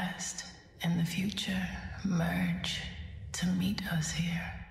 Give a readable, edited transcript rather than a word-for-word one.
past and the future merge to meet us here.